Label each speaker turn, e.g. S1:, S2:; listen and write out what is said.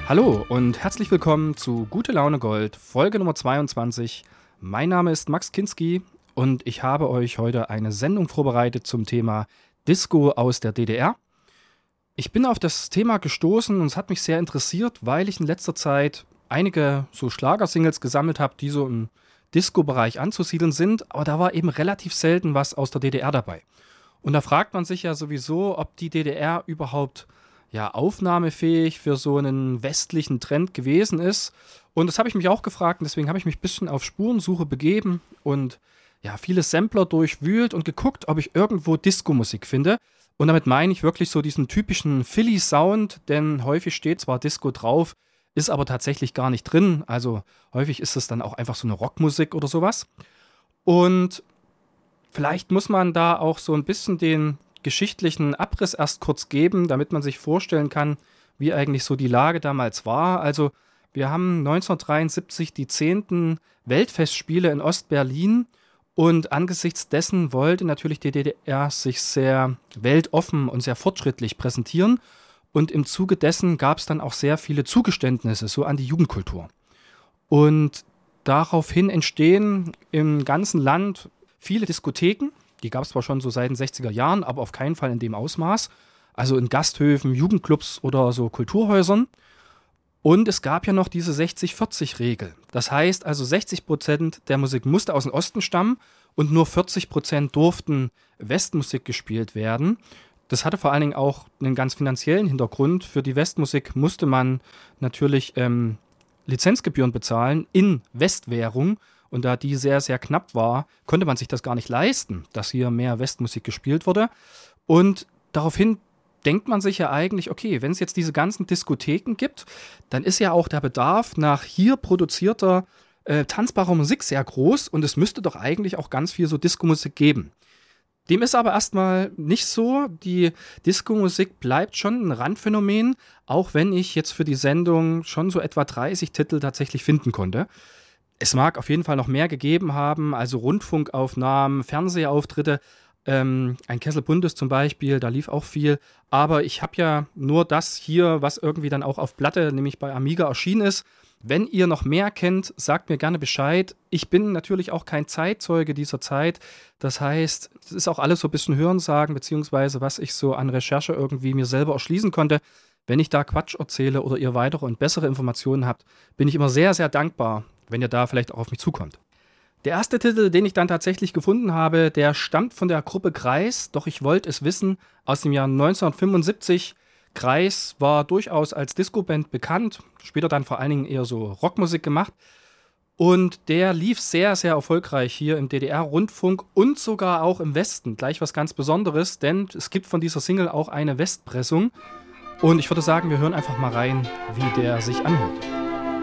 S1: Hallo und herzlich willkommen zu Gute Laune Gold, Folge Nummer 22. Mein Name ist Max Kinski und ich habe euch heute eine Sendung vorbereitet zum Thema Disco aus der DDR. Ich bin auf das Thema gestoßen und es hat mich sehr interessiert, weil ich in letzter Zeit einige so Schlagersingles gesammelt habe, die so im Disco-Bereich anzusiedeln sind, aber da war eben relativ selten was aus der DDR dabei. Und da fragt man sich ja sowieso, ob die DDR überhaupt aufnahmefähig für so einen westlichen Trend gewesen ist. Und das habe ich mich auch gefragt und deswegen habe ich mich ein bisschen auf Spurensuche begeben und viele Sampler durchwühlt und geguckt, ob ich irgendwo Disco-Musik finde. Und damit meine ich wirklich so diesen typischen Philly-Sound, denn häufig steht zwar Disco drauf, ist aber tatsächlich gar nicht drin. Also häufig ist es dann auch einfach so eine Rockmusik oder sowas. Und vielleicht muss man da auch so ein bisschen den geschichtlichen Abriss erst kurz geben, damit man sich vorstellen kann, wie eigentlich so die Lage damals war. Also wir haben 1973 die 10. Weltfestspiele in Ostberlin und angesichts dessen wollte natürlich die DDR sich sehr weltoffen und sehr fortschrittlich präsentieren und im Zuge dessen gab es dann auch sehr viele Zugeständnisse so an die Jugendkultur. Und daraufhin entstehen im ganzen Land viele Diskotheken. Die gab es zwar schon so seit den 60er Jahren, aber auf keinen Fall in dem Ausmaß. Also in Gasthöfen, Jugendclubs oder so Kulturhäusern. Und es gab ja noch diese 60-40-Regel. Das heißt also 60% der Musik musste aus dem Osten stammen und nur 40% durften Westmusik gespielt werden. Das hatte vor allen Dingen auch einen ganz finanziellen Hintergrund. Für die Westmusik musste man natürlich Lizenzgebühren bezahlen in Westwährung. Und da die sehr, sehr knapp war, konnte man sich das gar nicht leisten, dass hier mehr Westmusik gespielt wurde. Und daraufhin denkt man sich ja eigentlich, okay, wenn es jetzt diese ganzen Diskotheken gibt, dann ist ja auch der Bedarf nach hier produzierter, tanzbarer Musik sehr groß und es müsste doch eigentlich auch ganz viel so Diskomusik geben. Dem ist aber erstmal nicht so. Die Diskomusik bleibt schon ein Randphänomen, auch wenn ich jetzt für die Sendung schon so etwa 30 Titel tatsächlich finden konnte. Es mag auf jeden Fall noch mehr gegeben haben, also Rundfunkaufnahmen, Fernsehauftritte, ein Kessel Bundes zum Beispiel, da lief auch viel. Aber ich habe ja nur das hier, was irgendwie dann auch auf Platte, nämlich bei Amiga erschienen ist. Wenn ihr noch mehr kennt, sagt mir gerne Bescheid. Ich bin natürlich auch kein Zeitzeuge dieser Zeit. Das heißt, es ist auch alles so ein bisschen Hörensagen, beziehungsweise was ich so an Recherche irgendwie mir selber erschließen konnte. Wenn ich da Quatsch erzähle oder ihr weitere und bessere Informationen habt, bin ich immer sehr, sehr dankbar, wenn ihr da vielleicht auch auf mich zukommt. Der erste Titel, den ich dann tatsächlich gefunden habe, der stammt von der Gruppe Kreis, doch ich wollte es wissen, aus dem Jahr 1975. Kreis war durchaus als Disco-Band bekannt, später dann vor allen Dingen eher so Rockmusik gemacht. Und der lief sehr, sehr erfolgreich hier im DDR-Rundfunk und sogar auch im Westen. Gleich was ganz Besonderes, denn es gibt von dieser Single auch eine Westpressung. Und ich würde sagen, wir hören einfach mal rein, wie der sich anhört.